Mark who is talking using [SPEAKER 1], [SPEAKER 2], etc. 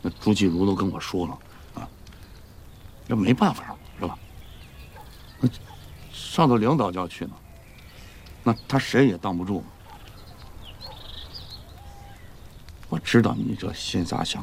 [SPEAKER 1] 那朱继儒都跟我说了，啊，这没办法，是吧？那上头领导就要去呢，那他谁也挡不住。我知道你这心咋想